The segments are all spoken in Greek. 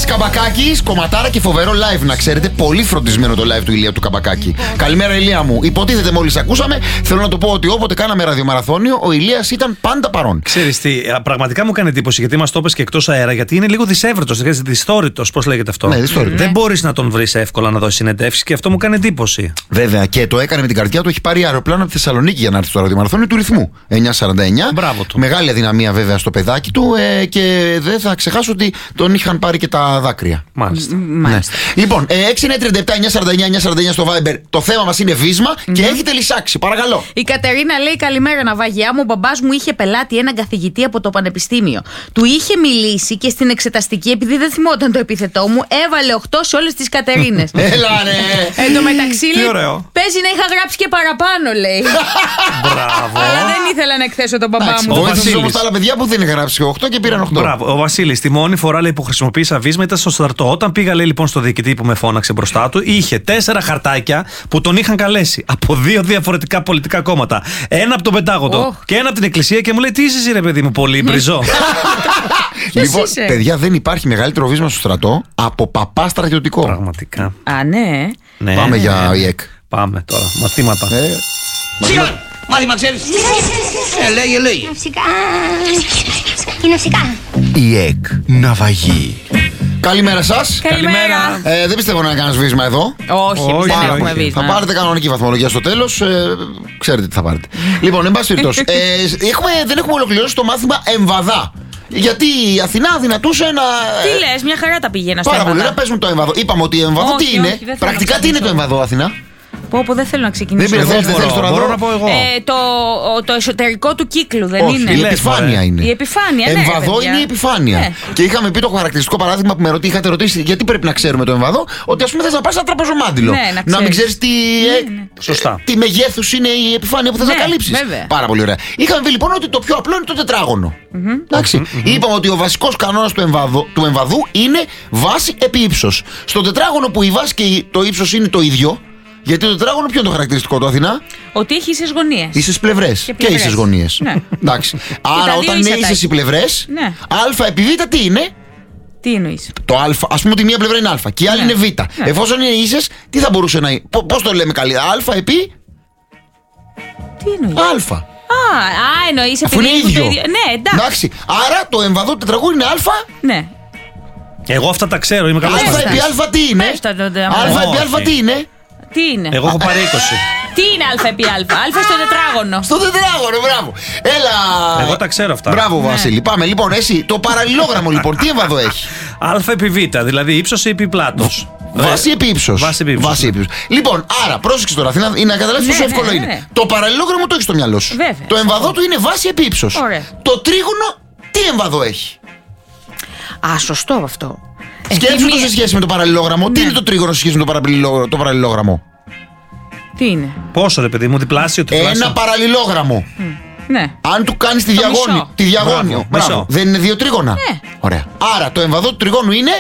Καμπακάκης, κομματάρα και φοβερό live, να ξέρετε. Πολύ φροντισμένο το live του Ηλία του Καμπακάκη. Καλημέρα, Ηλία μου. Υποτίθεται μόλις ακούσαμε. Θέλω να το πω ότι όποτε κάναμε ραδιομαραθώνιο, ο Ηλίας ήταν πάντα παρόν. Ξέρεις τι, πραγματικά μου κάνει εντύπωση γιατί μας το είπες και εκτός αέρα, γιατί είναι λίγο δυσέβρετος, δυστόρητος, πώς λέγεται αυτό. Ναι, δυστόρητος. Δεν μπορείς να τον βρεις εύκολα να δώσει συνεντεύσεις και αυτό μου κάνει εντύπωση. Βέβαια, και το έκανε με την καρδιά του. Έχει πάρει αεροπλάνο από τη Θεσσαλονίκη για να έρθει στο ραδιομαραθώνιο του ρυθμού. 9:49. Μπράβο του. Μεγάλη αδυναμία βέβαια στο παιδάκι του και δεν θα ξεχάσω ότι τον είχαν πάρει και τα δάκρυα. Μάλιστα. Ναι. Λοιπόν, 6-9-37-949 στο Viber. Το θέμα μας είναι βίσμα και έχετε λυσάξει. Παρακαλώ. Η Κατερίνα λέει: καλημέρα, ναυαγιά μου. Ο μπαμπάς μου είχε πελάτη έναν καθηγητή από το πανεπιστήμιο. Του είχε μιλήσει και στην εξεταστική, επειδή δεν θυμόταν το επίθετό μου, έβαλε 8 σε όλες τις Κατερίνες. Έλα, ρε! Εν τω μεταξύ, λέει, ωραίο. παίζει να είχα γράψει και παραπάνω, λέει. Μπράβο. Αλλά δεν ήθελα να εκθέσω τον μπαμπά μου. Βοήθησε όμως τα άλλα παιδιά που δεν είχαν γράψει 8 και πήραν 8. Μπράβο. Ο Βασίλης, τη μόνη φορά λέει, που χρησιμοποίησα βίσμα ήταν στο στρατό. Όταν πήγα, λέει, λοιπόν, στο διοικητή που με φώναξε μπροστά του, είχε 4 χαρτάκια που τον είχαν καλέσει από 2 διαφορετικά πολιτικά κόμματα. Ένα από τον Πεντάγωνο και ένα από την Εκκλησία και μου λέει: τι είσαι εσύ, ρε παιδί μου, πολύ μπριζό. Λοιπόν, παιδιά, δεν υπάρχει μεγαλύτερο βίσμα στο στρατό από παπά στρατιωτικό. Πραγματικά. Α, ναι. Ναι. Πάμε για ΙΕΚ. Πάμε τώρα. Μαθήματα. Σιγά! Μάθημα ξέρεις. Λέγε. Φυσικά. Είναι φυσικά. ΙΕΚ. Ναυαγή. Καλημέρα σας. Καλημέρα. Δεν πιστεύω να κάνεις βίσμα εδώ. Όχι, εμείς δεν έχουμε βίσμα. Θα πάρετε κανονική βαθμολογία στο τέλος. Ξέρετε τι θα πάρετε. Λοιπόν, εν πάση περιπτώσει, δεν έχουμε ολοκληρώσει το μάθημα εμβαδά. Γιατί η Αθηνά δυνατούσε να. Τι λες, μια χαρά τα πήγαινα στο Πάρα πολύ. εμβαδά. Να παίζουμε το εμβαδό. Είπαμε ότι εμβαδό τι είναι. Πρακτικά τι είναι το εμβαδό, Αθηνά. Πω, δεν θέλω να ξεκινήσω. Δεν θέλεις τώρα Μπορώ να πω εγώ. Το εσωτερικό του κύκλου δεν Όχι, είναι. η επιφάνεια είναι. Η επιφάνεια, ναι. Εμβαδό παιδιά. είναι η επιφάνεια. Ναι. Και είχαμε πει το χαρακτηριστικό παράδειγμα που με είχατε ρωτήσει γιατί πρέπει να ξέρουμε το εμβαδό, ότι ας πούμε θες να πας ένα τραπεζομάντιλο. Ναι, να μην ξέρεις Σωστά. τι μεγέθους είναι η επιφάνεια που θες να καλύψεις. βέβαια. Πάρα πολύ ωραία. Είχαμε πει λοιπόν ότι το πιο απλό είναι το τετράγωνο. Εντάξει. Είπαμε ότι ο βασικός κανόνας του εμβαδού είναι βάση επί ύψος. Στο τετράγωνο που η βάση και το ύψος είναι το ίδιο. Γιατί το τετράγωνο ποιο είναι το χαρακτηριστικό του, Αθηνά? Ότι έχει ίσες γωνίες. Ίσες πλευρές και ίσες γωνίες. Ναι. Εντάξει. Άρα όταν είναι ίσες οι πλευρές, Ναι. α επί β τι είναι? Τι εννοείς? Το α, ας πούμε ότι μία πλευρά είναι α και η άλλη είναι β. Εφόσον είναι ίσες, τι θα μπορούσε να είναι? Πώς το λέμε καλύτερα? Α επί Τι εννοείς? α. Εννοείς Αφού είναι ίδιο. Ναι, εντάξει. Άρα το εμβαδό του τετραγώνου είναι α. Ναι. Εγώ αυτά τα ξέρω, είμαι καλός Α μαθητής. επί α τι είναι? Πες τα τότε, Α άμα. επί α τι είναι? Τι είναι? Εγώ έχω πάρει 20. Τι είναι α επί α? Α στο τετράγωνο. Στο τετράγωνο, μπράβο. Έλα. Εγώ τα ξέρω αυτά. Μπράβο, Βασίλη. Πάμε λοιπόν, εσύ. Το παραλληλόγραμμο λοιπόν, τι εμβαδό έχει? Α επί β, δηλαδή ύψος επί πλάτος. Βάση επί ύψος. Βάση επί ύψος. Λοιπόν, άρα πρόσεξε τώρα, Αθήνα, να καταλάβεις πόσο εύκολο είναι. Το παραλληλόγραμμο το έχει στο μυαλό σου. Βέβαια. Το εμβαδό του είναι βάση επί ύψος. Ωραία. Το τρίγωνο, τι εμβαδό έχει? Α, σωστό αυτό. Σκέψου το σε σχέση με το παραλληλόγραμμο. Τι είναι το τρίγωνο σε σχέση με το παραλληλόγραμμο? Τι είναι? Πόσο, ρε παιδί μου, διπλάσιο, τριπλάσιο. Ένα παραλληλόγραμμο. Ναι. Αν του κάνεις τη μισό. διαγώνιο. Μπράβο, μισό. Δεν είναι 2 τρίγωνα? Ναι. Ωραία. Άρα το εμβαδό του τριγώνου είναι.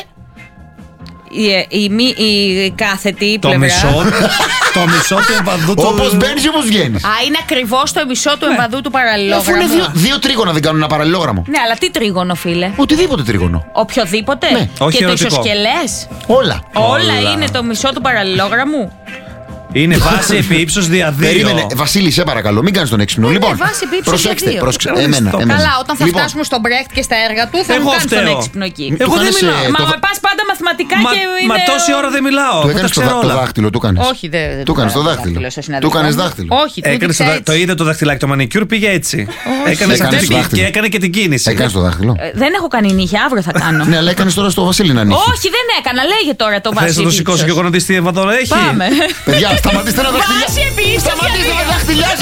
Η κάθετη Το πλευρά. το μισό του εμβαδού του. Όπως μπαίνεις όπως βγαίνεις. Α, είναι ακριβώς το μισό του εμβαδού του Αφού παραλληλόγραμμου. είναι 2 τρίγωνα δεν κάνουν ένα παραλληλόγραμμο. Ναι, αλλά τι τρίγωνο, φίλε? Οτιδήποτε τρίγωνο. Οποιοδήποτε. Ναι. Όχι Και το ερωτικό. ισοσκελές. Όλα. Όλα είναι το μισό του παραλληλόγραμμου. Είναι βάση επί ύψος δια 2. Περίμενε, Βασίλη, σε παρακαλώ, μην κάνεις τον έξυπνο. Ναι, Λοιπόν, βάση επί ύψος προσέξτε, για 2. εμένα. Καλά, όταν θα Λοιπόν, φτάσουμε στον Μπρέχτ και στα έργα του, θα Εγώ μου κάνεις τον φταίω. έξυπνο εκεί. Εγώ δεν κάνεις, μιλάω. Μα με πας πάντα μαθηματικά και Μα είναι. τόση ώρα δεν μιλάω. Του αφού τα έκανες ξέρω το όλα. δάχτυλο, του κάνεις. Όχι, δεν. Του κάνεις το δάχτυλο. Του κάνεις δάχτυλο. Όχι, του Έκανες έδειξα το έτσι. είδε το δαχτυλάκι, το μανικιούρ πήγε έτσι. Έκανες Έκανες αυτή το δάχτυλο. και έκανε και την κίνηση. Έκανες το δάχτυλο. Δεν έχω κάνει νύχια, αύριο θα κάνω. Ναι, αλλά έκανες τώρα στο Βασίλη να ανοίξει. Όχι, δεν έκανα. Λέγε τώρα το Θες βάση. να το σηκώσω και εγώ να δεις τι εμβαδό έχει? Πάμε. Παιδιά, σταματήστε να Βάση επί ύψος για Σταματήστε 2. να δαχτυλιάζετε.